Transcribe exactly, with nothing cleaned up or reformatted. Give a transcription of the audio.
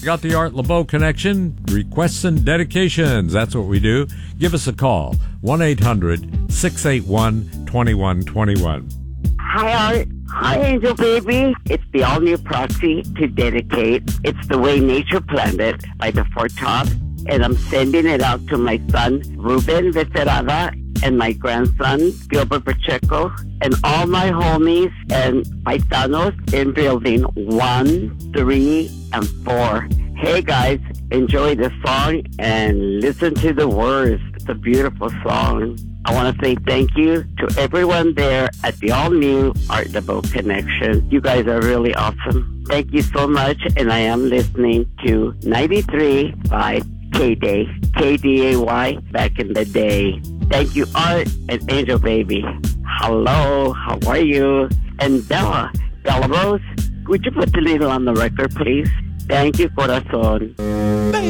got the Art LeBeau Connection. Requests and dedications. That's what we do. Give us a call. one eight hundred six eight one two one two one. Hi, Art. Hi, Angel Baby. It's the all-new Proxy to dedicate. It's The Way Nature Planned It by the Four Tops. And I'm sending it out to my son, Ruben Becerrada, and my grandson, Gilbert Pacheco, and all my homies and paisanos in building one, three, and four. Hey, guys, enjoy the song and listen to the words. It's a beautiful song. I want to say thank you to everyone there at the all-new Art LeBeau Connection. You guys are really awesome. Thank you so much, and I am listening to ninety-three point five K-Day, K D A Y, back in the day. Thank you, Art and Angel Baby. Hello, how are you? And Bella, Bella Rose, would you put the needle on the record, please? Thank you, corazón.